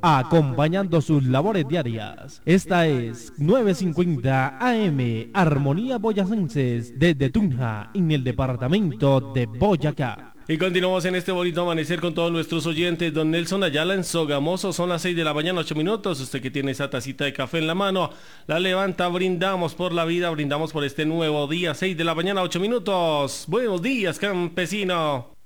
acompañando sus labores diarias. Esta es 950 AM, Armonía Boyacenses, desde Tunja, en el departamento de Boyacá. Y continuamos en este bonito amanecer con todos nuestros oyentes. Don Nelson Ayala en Sogamoso, son las 6 de la mañana, 8 minutos. Usted que tiene esa tacita de café en la mano, la levanta, brindamos por la vida, brindamos por este nuevo día, 6 de la mañana, 8 minutos. Buenos días, campesino.